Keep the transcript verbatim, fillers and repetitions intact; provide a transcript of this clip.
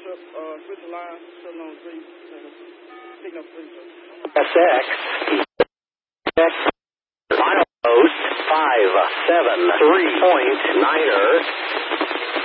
Bishop, uh, switch the line, seven on three, signal three, sir. S X, X, final post, five, seven, three point niner.